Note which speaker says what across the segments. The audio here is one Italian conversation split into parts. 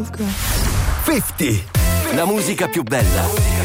Speaker 1: 50. La musica più bella.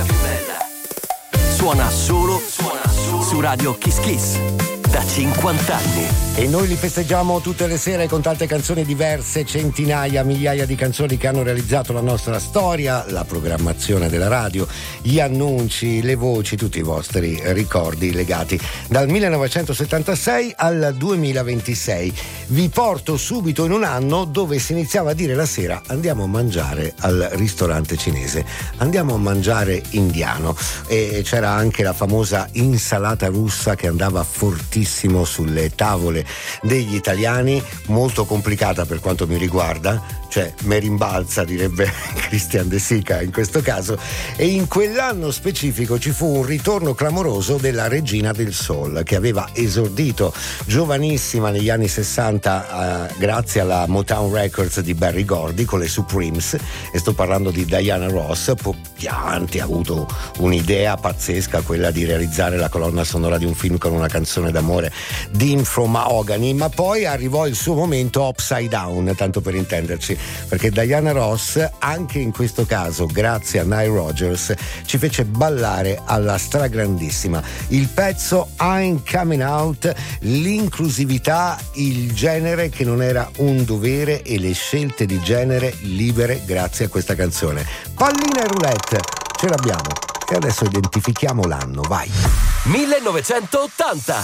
Speaker 1: Suona solo su Radio Kiss Kiss. Da 50 anni.
Speaker 2: E noi li festeggiamo tutte le sere con tante canzoni diverse, centinaia, migliaia di canzoni che hanno realizzato la nostra storia, la programmazione della radio, gli annunci, le voci, tutti i vostri ricordi legati dal 1976 al 2026. Vi porto subito in un anno dove si iniziava a dire la sera: andiamo a mangiare al ristorante cinese, andiamo a mangiare indiano, e c'era anche la famosa insalata russa che andava fortissimo sulle tavole degli italiani, molto complicata per quanto mi riguarda, cioè me rimbalza, direbbe Christian De Sica in questo caso. E in quell'anno specifico ci fu un ritorno clamoroso della regina del soul, che aveva esordito giovanissima negli anni 60 grazie alla Motown Records di Berry Gordy con le Supremes, e sto parlando di Diana Ross. Più avanti ha avuto un'idea pazzesca, quella di realizzare la colonna sonora di un film con una canzone d'amore, Dean from Mahogany, ma poi arrivò il suo momento Upside Down, tanto per intenderci, perché Diana Ross, anche in questo caso grazie a Nile Rodgers, ci fece ballare alla stragrandissima. Il pezzo I'm Coming Out, l'inclusività, il genere che non era un dovere e le scelte di genere libere grazie a questa canzone. Pallina e roulette, ce l'abbiamo, e adesso identifichiamo l'anno, vai.
Speaker 1: 1980.